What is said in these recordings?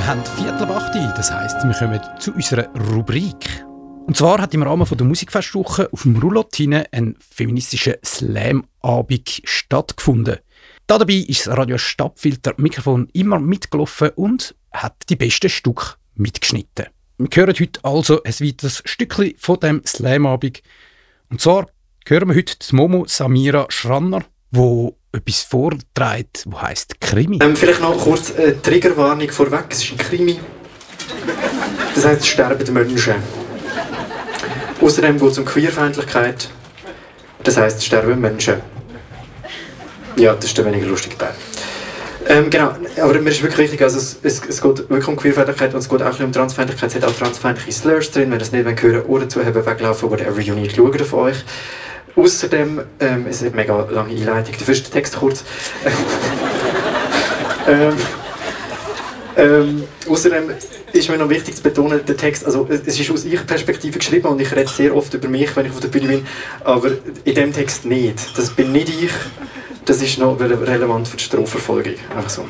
haben 7:15, das heisst, wir kommen zu unserer Rubrik. Und zwar hat im Rahmen der Musikfestwoche auf dem Roulotte ein feministischer Slam-Abend stattgefunden. Dabei ist das Radio Stadtfilter Mikrofon immer mitgelaufen und hat die besten Stücke mitgeschnitten. Wir hören heute also ein weiteres Stückchen von dem Slam-Abend. Und zwar hören wir heute die Momo Samira Schranner, die etwas vorträgt, das heisst Krimi. Vielleicht noch kurz eine Triggerwarnung vorweg. Es ist ein Krimi. Das heisst, es sterben Menschen. Außerdem geht es um Queerfeindlichkeit. Das heisst, es sterben Menschen. Ja, das ist der weniger lustige Teil. Genau, aber mir ist wirklich wichtig, also es geht wirklich um Queerfeindlichkeit und es geht auch um Transfeindlichkeit. Es hat auch transfeindliche Slurs drin. Wenn ihr es nicht hören wollt, Ohren zu haben, weglaufen, whatever you need, schaut auf euch. Außerdem, es ist eine mega lange Einleitung, der erste Text kurz. Außerdem ist mir noch wichtig zu betonen, der Text, also es ist aus ihrer Perspektive geschrieben und ich rede sehr oft über mich, wenn ich auf der Bühne bin, aber in dem Text nicht. Das bin nicht ich, das ist noch relevant für die Strafverfolgung, einfach so.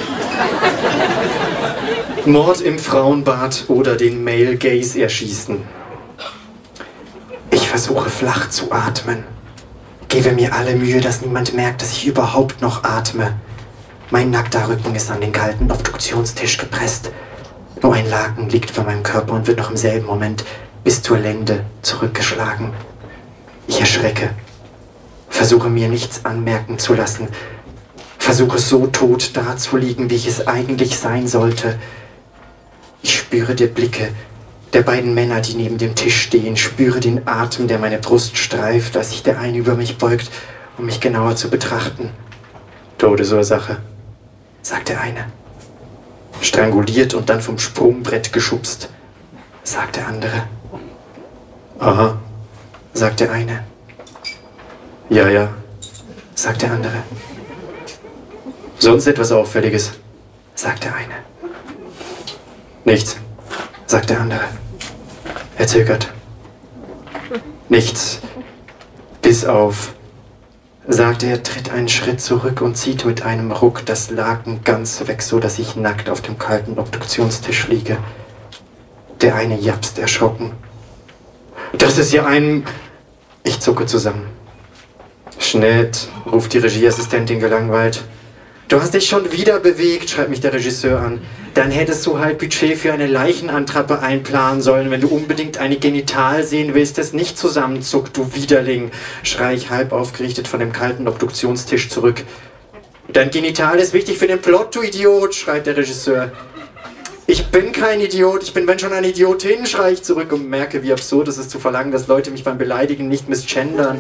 Mord im Frauenbad oder den Male Gaze erschießen. Ich versuche flach zu atmen. Gebe mir alle Mühe, dass niemand merkt, dass ich überhaupt noch atme. Mein nackter Rücken ist an den kalten Obduktionstisch gepresst. Nur ein Laken liegt über meinem Körper und wird noch im selben Moment bis zur Lende zurückgeschlagen. Ich erschrecke. Versuche mir nichts anmerken zu lassen. Versuche so tot dazuliegen, wie ich es eigentlich sein sollte. Ich spüre die Blicke der beiden Männer, die neben dem Tisch stehen, spüre den Atem, der meine Brust streift, als sich der eine über mich beugt, um mich genauer zu betrachten. Todesursache, sagt der eine. Stranguliert und dann vom Sprungbrett geschubst, sagt der andere. Aha, sagt der eine. Ja, sagt der andere. Sonst etwas Auffälliges, sagt der eine. Nichts, sagt der andere. Er zögert. Nichts, bis auf, sagt er, tritt einen Schritt zurück und zieht mit einem Ruck das Laken ganz weg, so dass ich nackt auf dem kalten Obduktionstisch liege. Der eine japst erschrocken. Das ist ja ein... Ich zucke zusammen. Schnell, ruft die Regieassistentin gelangweilt. Du hast dich schon wieder bewegt, schreibt mich der Regisseur an. Dann hättest du halt Budget für eine Leichenantrappe einplanen sollen, wenn du unbedingt eine Genital sehen willst, das nicht zusammenzuckt, du Widerling, schrei ich halb aufgerichtet von dem kalten Obduktionstisch zurück. Dein Genital ist wichtig für den Plot, du Idiot, schreit der Regisseur. Ich bin kein Idiot, ich bin wenn schon eine Idiotin, schrei ich zurück und merke, wie absurd es ist zu verlangen, dass Leute mich beim Beleidigen nicht misgendern.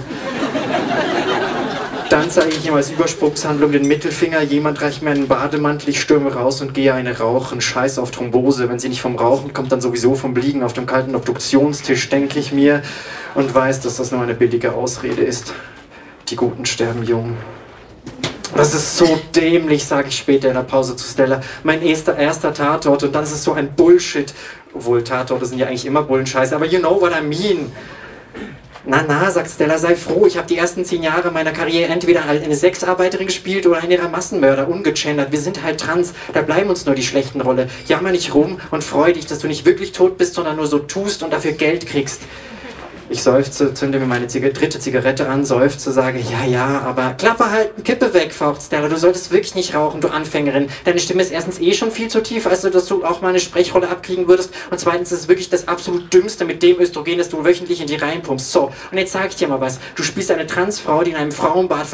Dann zeige ich ihm als Übersprungshandlung den Mittelfinger, jemand reicht mir einen Bademantel, ich stürme raus und gehe eine rauchen, scheiß auf Thrombose, wenn sie nicht vom Rauchen kommt, dann sowieso vom Liegen auf dem kalten Obduktionstisch, denke ich mir und weiß, dass das nur eine billige Ausrede ist. Die Guten sterben jung. Das ist so dämlich, sage ich später in der Pause zu Stella. Mein erster Tatort und dann ist es so ein Bullshit. Obwohl Tatorte sind ja eigentlich immer Bullenscheiße, aber you know what I mean. Na, sagt Stella, sei froh, ich habe die ersten 10 Jahre meiner Karriere entweder halt eine Sexarbeiterin gespielt oder eine ihrer Massenmörder, ungegendert. Wir sind halt trans, da bleiben uns nur die schlechten Rolle. Jammer nicht rum und freu dich, dass du nicht wirklich tot bist, sondern nur so tust und dafür Geld kriegst. Ich seufze, zünde mir meine dritte Zigarette an, seufze, sage, ja, aber Klappe halten, Kippe weg, faucht Stella, du solltest wirklich nicht rauchen, du Anfängerin. Deine Stimme ist erstens schon viel zu tief, als dass du auch mal eine Sprechrolle abkriegen würdest und zweitens ist es wirklich das absolut Dümmste mit dem Östrogen, das du wöchentlich in die Reihen pumpst. So, und jetzt sag ich dir mal was, du spielst eine Transfrau, die in einem Frauenbad